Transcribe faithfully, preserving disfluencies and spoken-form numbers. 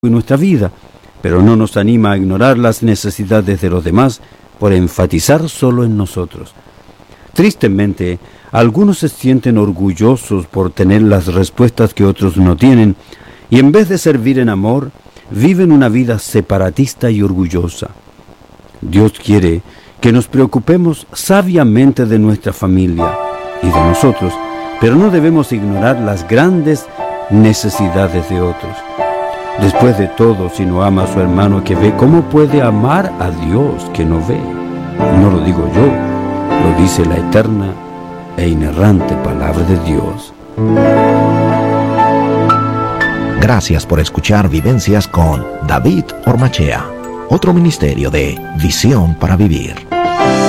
en nuestra vida, pero no nos anima a ignorar las necesidades de los demás por enfatizar solo en nosotros. Tristemente, algunos se sienten orgullosos por tener las respuestas que otros no tienen, y en vez de servir en amor, viven una vida separatista y orgullosa. Dios quiere que nos preocupemos sabiamente de nuestra familia y de nosotros, pero no debemos ignorar las grandes necesidades de otros. Después de todo, si no ama a su hermano que ve, ¿cómo puede amar a Dios que no ve? No lo digo yo, lo dice la eterna e inerrante palabra de Dios. Gracias por escuchar Vivencias con David Ormachea, otro ministerio de Visión para Vivir.